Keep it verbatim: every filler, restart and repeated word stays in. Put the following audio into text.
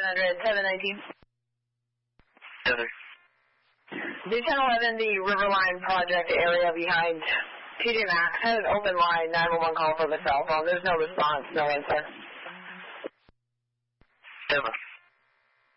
hundred, seven nineteen. Heather. D ten eleven, the Riverline project area behind T J Maxx had an open line nine one one call for the cell phone. There's no response, no answer. Emma.